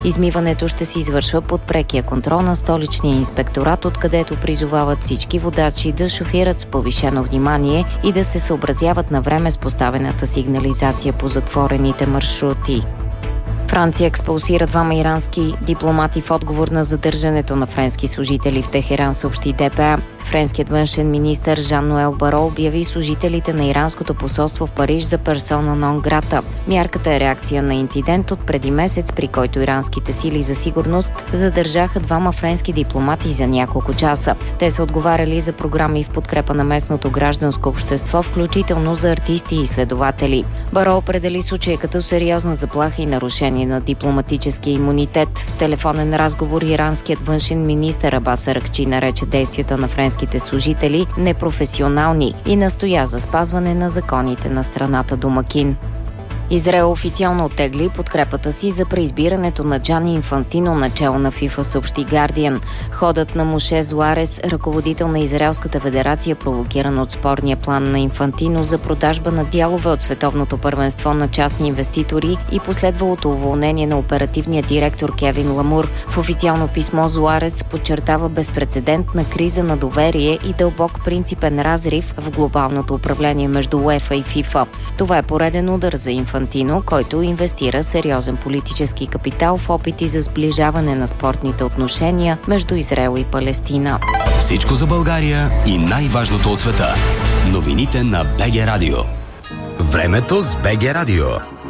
Измиването ще се извършва под прекия контрол на столичния инспекторат, откъдето призовават всички водачи да шофират с повишено внимание и да се съобразяват на време с поставената сигнализация по затворените маршрути. Франция експулсира 2 ирански дипломати в отговор на задържането на френски служители в Техеран, съобщи ДПА. Френският външен министър Жан-Ноел Баро обяви служителите на иранското посолство в Париж за персона нон грата. Мярката е реакция на инцидент от преди месец, при който иранските сили за сигурност задържаха 2 френски дипломати за няколко часа. Те са отговаряли за програми в подкрепа на местното гражданско общество, включително за артисти и изследователи. Баро определи случая като сериозна заплаха и нарушение на дипломатическия имунитет. В телефонен разговор иранският външен министър Абас Аракчи нарече действията на френските служители непрофесионални и настоя за спазване на законите на страната домакин. Израел официално оттегли подкрепата си за преизбирането на Джани Инфантино начало на ФИФА, съобщи Гардиан. Ходът на Моше Зуарес, ръководител на Израелската федерация, провокиран от спорния план на Инфантино за продажба на дялове от световното първенство на частни инвеститори и последвалото уволнение на оперативния директор Кевин Ламур. В официално писмо Зуарес подчертава безпрецедентна криза на доверие и дълбок принципен разрив в глобалното управление между УЕФА и ФИФА. Това е пореден удар за Инфантино, който инвестира сериозен политически капитал в опити за сближаване на спортните отношения между Израел и Палестина. Всичко за България и най-важното от света. Новините на БГ Радио. Времето с БГ Радио.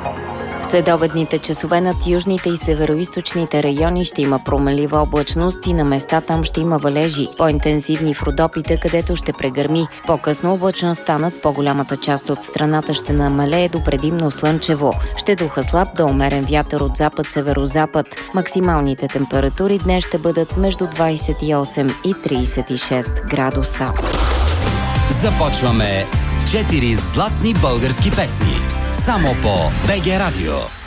В следобедните часове над южните и североизточните райони ще има променлива облачност и на места там ще има валежи, по-интензивни в Родопите, където ще прегърми. По-късно облачността над по-голямата част от страната ще намалее до предимно слънчево. Ще духа слаб до умерен вятър от запад-северозапад. Максималните температури днес ще бъдат между 28 и 36 градуса. Започваме с 4 златни български песни. Само по БГ Радио.